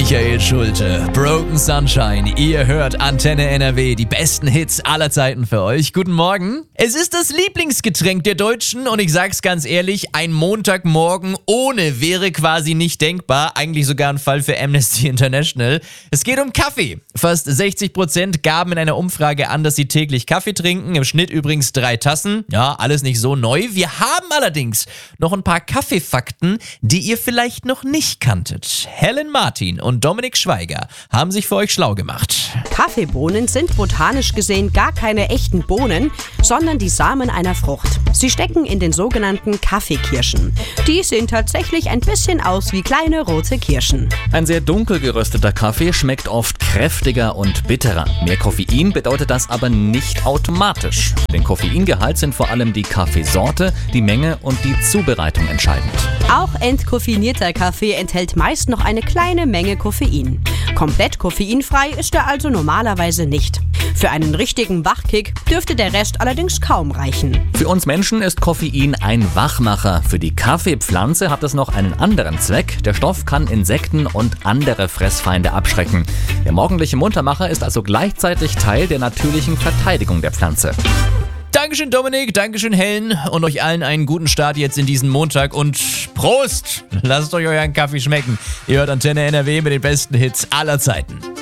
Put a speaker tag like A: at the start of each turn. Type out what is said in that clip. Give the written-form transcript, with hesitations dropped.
A: Michael Schulte, Broken Sunshine. Ihr hört Antenne NRW, die besten Hits aller Zeiten für euch. Guten Morgen. Es ist das Lieblingsgetränk der Deutschen und ich sag's ganz ehrlich, ein Montagmorgen ohne wäre quasi nicht denkbar. Eigentlich sogar ein Fall für Amnesty International. Es geht um Kaffee. Fast 60% gaben in einer Umfrage an, dass sie täglich Kaffee trinken. Im Schnitt übrigens 3 Tassen. Ja, alles nicht so neu. Wir haben allerdings noch ein paar Kaffeefakten, die ihr vielleicht noch nicht kanntet. Helen Martin und Dominik Schweiger haben sich für euch schlau gemacht.
B: Kaffeebohnen sind botanisch gesehen gar keine echten Bohnen, sondern die Samen einer Frucht. Sie stecken in den sogenannten Kaffeekirschen. Die sehen tatsächlich ein bisschen aus wie kleine rote Kirschen.
C: Ein sehr dunkel gerösteter Kaffee schmeckt oft kräftiger und bitterer. Mehr Koffein bedeutet das aber nicht automatisch. Für den Koffeingehalt sind vor allem die Kaffeesorte, die Menge und die Zubereitung entscheidend.
B: Auch entkoffinierter Kaffee enthält meist noch eine kleine Menge Koffein. Komplett koffeinfrei ist er also normalerweise nicht. Für einen richtigen Wachkick dürfte der Rest allerdings kaum reichen.
C: Für uns Menschen ist Koffein ein Wachmacher. Für die Kaffeepflanze hat es noch einen anderen Zweck. Der Stoff kann Insekten und andere Fressfeinde abschrecken. Der morgendliche Muntermacher ist also gleichzeitig Teil der natürlichen Verteidigung der Pflanze.
A: Dankeschön Dominik, Dankeschön Helen und euch allen einen guten Start jetzt in diesen Montag und Prost! Lasst euch euren Kaffee schmecken. Ihr hört Antenne NRW mit den besten Hits aller Zeiten.